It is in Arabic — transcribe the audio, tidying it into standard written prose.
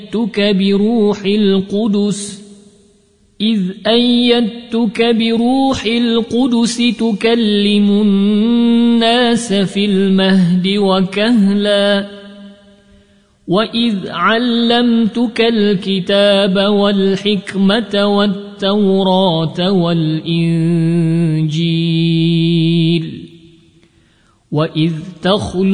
أيدتك بروح القدس تكلم الناس في المهد وكهلا وإذ علمتك الكتاب والحكمة والتوراة والإنجيل وإذ تخلق